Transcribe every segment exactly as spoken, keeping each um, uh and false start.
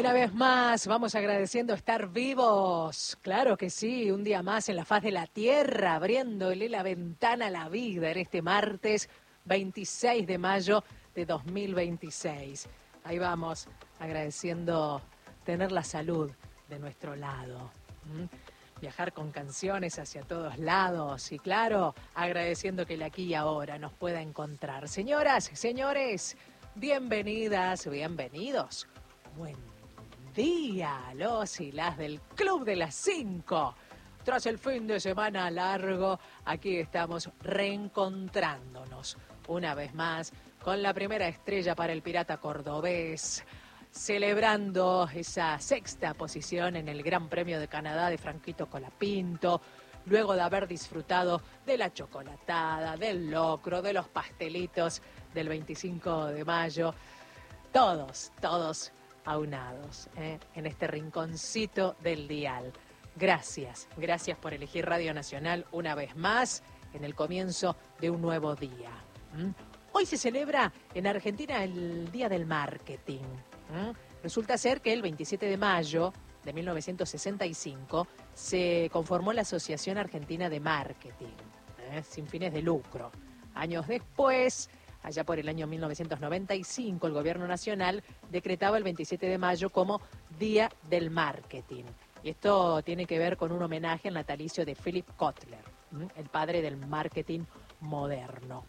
una vez más, vamos agradeciendo estar vivos. Claro que sí, un día más en la faz de la tierra, abriéndole la ventana a la vida en este martes veintiséis de mayo de dos mil veintiséis. Ahí vamos, agradeciendo tener la salud de nuestro lado. ¿Mm? Viajar con canciones hacia todos lados y claro, agradeciendo que el aquí y ahora nos pueda encontrar. Señoras, señores, bienvenidas, bienvenidos. Buen día, los y las del Club de las Cinco. Tras el fin de semana largo, aquí estamos reencontrándonos una vez más con la primera estrella para el Pirata Cordobés, celebrando esa sexta posición en el Gran Premio de Canadá de Franquito Colapinto, luego de haber disfrutado de la chocolatada, del locro, de los pastelitos del veinticinco de mayo. Todos, todos aunados ¿eh? en este rinconcito del dial. Gracias, gracias por elegir Radio Nacional una vez más en el comienzo de un nuevo día. ¿Mm? Hoy se celebra en Argentina el Día del Marketing. ¿Mm? Resulta ser que el veintisiete de mayo de mil novecientos sesenta y cinco se conformó la Asociación Argentina de Marketing, ¿eh? sin fines de lucro. Años después, allá por el año mil novecientos noventa y cinco, el Gobierno Nacional decretaba el veintisiete de mayo como Día del Marketing. Y esto tiene que ver con un homenaje al natalicio de Philip Kotler, ¿m? el padre del marketing moderno.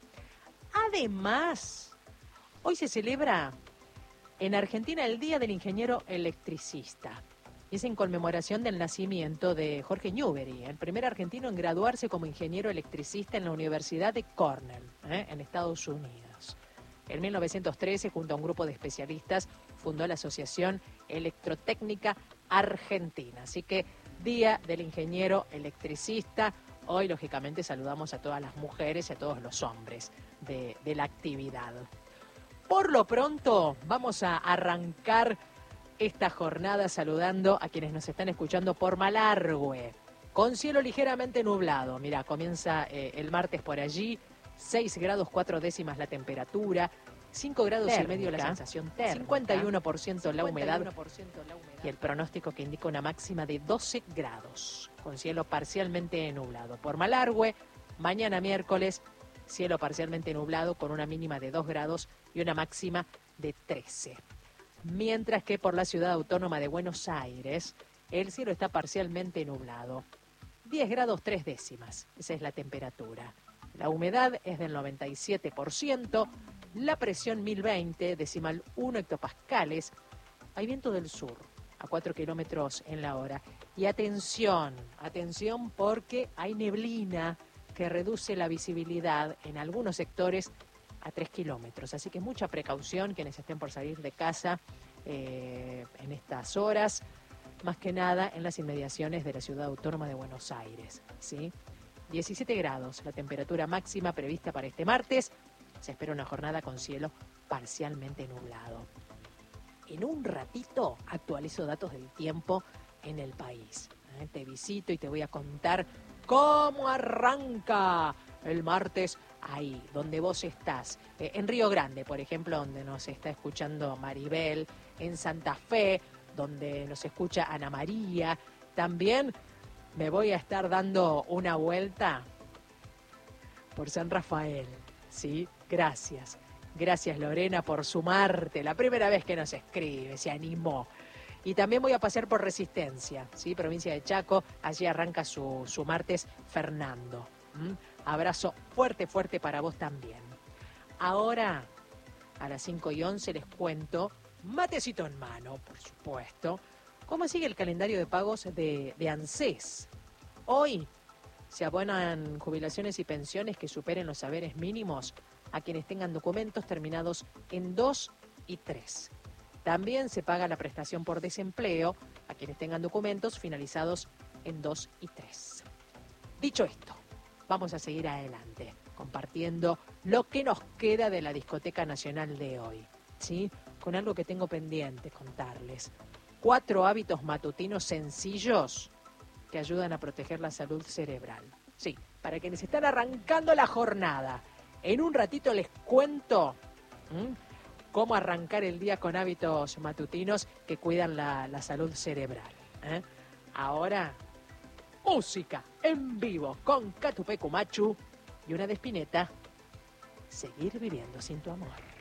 Además, hoy se celebra en Argentina el Día del Ingeniero Electricista. Y es en conmemoración del nacimiento de Jorge Newbery, el primer argentino en graduarse como ingeniero electricista en la Universidad de Cornell, ¿eh? en Estados Unidos. En mil novecientos trece, junto a un grupo de especialistas, fundó la Asociación Electrotécnica Argentina. Así que, Día del Ingeniero Electricista. Hoy, lógicamente, saludamos a todas las mujeres y a todos los hombres de, de la actividad. Por lo pronto, vamos a arrancar esta jornada saludando a quienes nos están escuchando por Malargüe, con cielo ligeramente nublado. Mira, comienza eh, el martes por allí, seis grados cuatro décimas la temperatura, cinco grados térmica, y medio la sensación térmica, cincuenta y uno por ciento la humedad y el pronóstico que indica una máxima de doce grados, con cielo parcialmente nublado. Por Malargüe, mañana miércoles, cielo parcialmente nublado con una mínima de dos grados y una máxima de trece. Mientras que por la ciudad autónoma de Buenos Aires, el cielo está parcialmente nublado. diez grados tres décimas, esa es la temperatura. La humedad es del noventa y siete por ciento, la presión mil veinte, decimal uno hectopascales. Hay viento del sur a cuatro kilómetros en la hora. Y atención, atención porque hay neblina que reduce la visibilidad en algunos sectores a tres kilómetros. Así que mucha precaución quienes estén por salir de casa eh, en estas horas, más que nada en las inmediaciones de la ciudad autónoma de Buenos Aires, ¿sí? diecisiete grados, la temperatura máxima prevista para este martes. Se espera una jornada con cielo parcialmente nublado. En un ratito actualizo datos del tiempo en el país. ¿eh? Te visito y te voy a contar cómo arranca el martes ahí, donde vos estás. Eh, en Río Grande, por ejemplo, donde nos está escuchando Maribel. En Santa Fe, donde nos escucha Ana María. También me voy a estar dando una vuelta por San Rafael, ¿sí? Gracias. Gracias, Lorena, por sumarte. La primera vez que nos escribe, se animó. Y también voy a pasar por Resistencia, ¿sí? Provincia de Chaco. Allí arranca su, su martes Fernando. ¿Mm? Abrazo fuerte, fuerte para vos también. Ahora, a las cinco y once les cuento, matecito en mano, por supuesto, cómo sigue el calendario de pagos de, de ANSES. Hoy se abonan jubilaciones y pensiones que superen los saberes mínimos a quienes tengan documentos terminados en dos y tres. También se paga la prestación por desempleo a quienes tengan documentos finalizados en dos y tres. Dicho esto, vamos a seguir adelante, compartiendo lo que nos queda de la Discoteca Nacional de hoy, ¿sí? Con algo que tengo pendiente contarles. Cuatro hábitos matutinos sencillos que ayudan a proteger la salud cerebral. Sí, para quienes están arrancando la jornada. En un ratito les cuento ¿m? cómo arrancar el día con hábitos matutinos que cuidan la, la salud cerebral. ¿eh? Ahora, música en vivo con Catupecu Machu y una de Spinetta. Seguir viviendo sin tu amor.